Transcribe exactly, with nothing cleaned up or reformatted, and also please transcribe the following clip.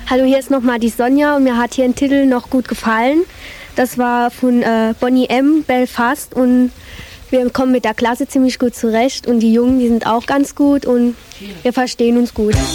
Hallo, hier ist nochmal die Sonja und mir hat hier ein Titel noch gut gefallen. Das war von äh, Boney M. Belfast und wir kommen mit der Klasse ziemlich gut zurecht und die Jungen, die sind auch ganz gut und wir verstehen uns gut.